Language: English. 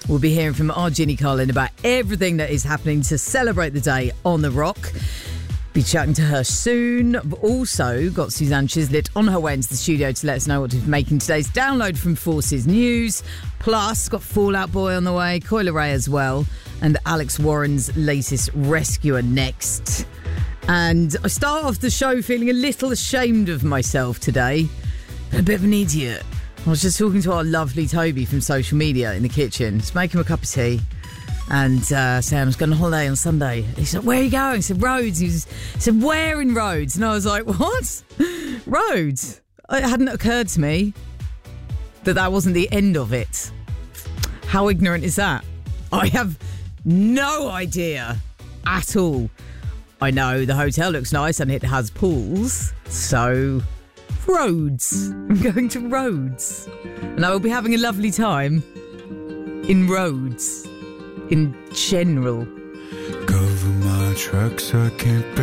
We'll be hearing from our Ginny Carlin about everything that is happening to celebrate the day on the Rock. Be chatting to her soon. We've also got Suzanne Chislett on her way into the studio to let us know what she's making today's download from Forces News. Plus, got Fallout Boy on the way, Coyle Ray as well, and Alex Warren's latest Rescuer next. And I start off the show feeling a little ashamed of myself today. A bit of an idiot. I was just talking to our lovely Toby from social media in the kitchen, just making him a cup of tea. And saying I was going on holiday on Sunday. He said, "Where are you going?" I said, "Rhodes." He said, "Where in Rhodes?" And I was like, "What? Rhodes?" It hadn't occurred to me that wasn't the end of it. How ignorant is that? I have no idea at all. I know the hotel looks nice and it has pools. So, Rhodes. I'm going to Rhodes. And I will be having a lovely time in Rhodes. In general. Cover my tracks, I can't